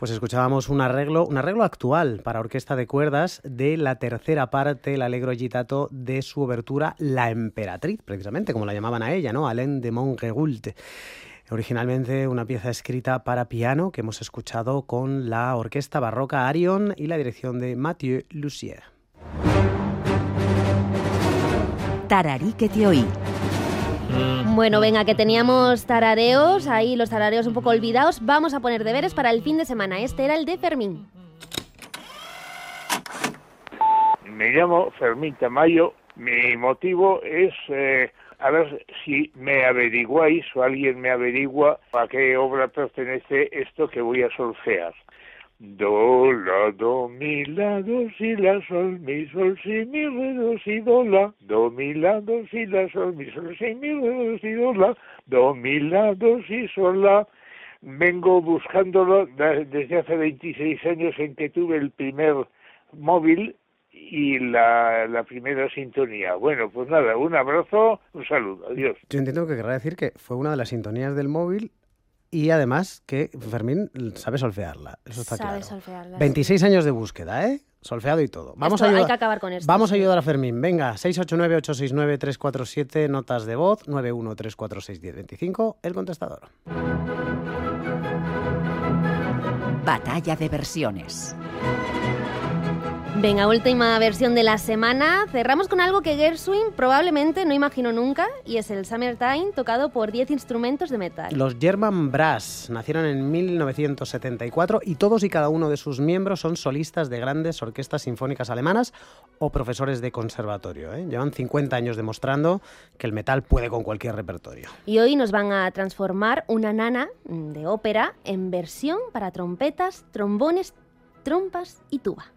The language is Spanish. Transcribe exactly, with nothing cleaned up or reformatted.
Pues escuchábamos un arreglo, un arreglo actual para orquesta de cuerdas de la tercera parte, el Allegro agitato de su obertura La Emperatriz, precisamente, como la llamaban a ella, ¿no? Alain de Montgeroult. Originalmente una pieza escrita para piano que hemos escuchado con la orquesta barroca Arion y la dirección de Mathieu Lussier. Tararí que te oí. Bueno, venga, que teníamos tarareos, ahí los tarareos un poco olvidados. Vamos a poner deberes para el fin de semana. Este era el de Fermín. Me llamo Fermín Tamayo. Mi motivo es, eh, a ver si me averiguáis o alguien me averigua a qué obra pertenece esto que voy a solfear. Do, la, do, mi, la, do, si, la, sol, mi, sol, si, mi, re, do, si, do, la. Do, mi, la, do, si, la, sol, mi, sol, si, mi, re, do, si, do, la. Do, mi, la, do, si, sol, la. Vengo buscándolo desde hace veintiséis años en que tuve el primer móvil y la, la primera sintonía. Bueno, pues nada, un abrazo, un saludo, adiós. Yo entiendo que querrá decir que fue una de las sintonías del móvil. Y además que Fermín sabe solfearla, eso está sabe claro. Solfearla. veintiséis años de búsqueda, ¿eh? Solfeado y todo. Vamos Esto, a ayudar, hay que acabar con esto. Vamos sí. a ayudar a Fermín. Venga, seis ocho nueve, ocho seis nueve, tres cuatro siete, notas de voz, nueve uno tres cuatro seis uno cero dos cinco, el contestador. Batalla de versiones. Venga, última versión de la semana. Cerramos con algo que Gershwin probablemente no imaginó nunca, y es el Summertime, tocado por diez instrumentos de metal. Los German Brass nacieron en mil novecientos setenta y cuatro y todos y cada uno de sus miembros son solistas de grandes orquestas sinfónicas alemanas o profesores de conservatorio, ¿eh? Llevan cincuenta años demostrando que el metal puede con cualquier repertorio. Y hoy nos van a transformar una nana de ópera en versión para trompetas, trombones, trompas y tuba.